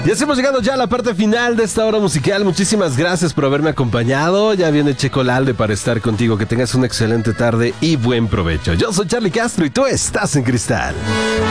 Y así hemos llegado ya a la parte final de esta hora musical. Muchísimas gracias por haberme acompañado. Ya viene Checo Lalde para estar contigo. Que tengas una excelente tarde y buen provecho. Yo soy Charlie Castro y tú estás en Cristal.